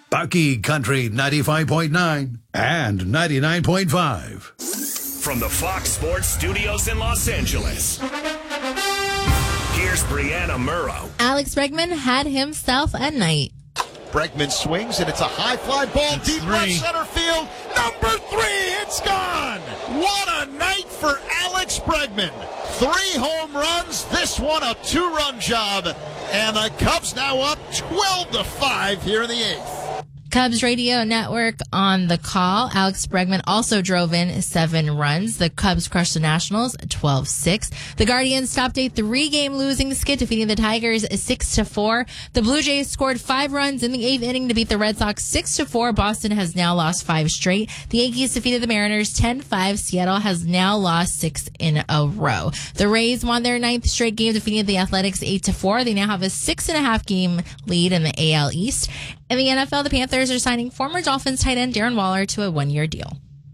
Bucky Country 95.9 and 99.5. From the Fox Sports Studios in Los Angeles, here's Brianna Murrow. Alex Bregman had himself a night. Bregman swings, and it's a high fly ball deep left center field. Number 3, it's gone. What a night for Alex Bregman. 3 home runs, this one a 2-run job, and the Cubs now up 12-5 here in the 8th. Cubs radio network on the call. Alex Bregman also drove in 7 runs. The Cubs crushed the Nationals 12-6. The Guardians stopped a 3-game losing skid, defeating the Tigers 6-4. The Blue Jays scored 5 runs in the 8th inning to beat the Red Sox 6-4. Boston has now lost 5 straight. The Yankees defeated the Mariners 10-5. Seattle has now lost 6 in a row. The Rays won their 9th straight game, defeating the Athletics 8-4. They now have a 6.5 game lead in the AL East. In the NFL, the Panthers are signing former Dolphins tight end Darren Waller to a 1-year deal.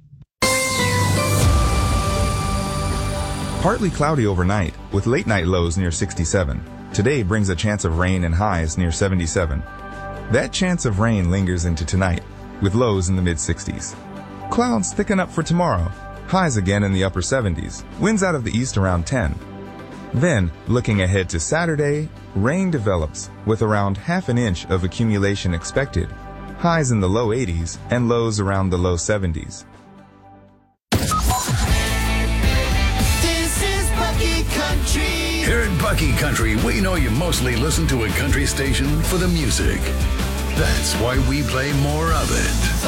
Partly cloudy overnight, with late-night lows near 67. Today brings a chance of rain and highs near 77. That chance of rain lingers into tonight, with lows in the mid-60s. Clouds thicken up for tomorrow, highs again in the upper 70s, winds out of the east around 10. Then, looking ahead to Saturday, rain develops, with around half an inch of accumulation expected, highs in the low 80s and lows around the low 70s. This is Bucky Country. Here at Bucky Country, we know you mostly listen to a country station for the music. That's why we play more of it.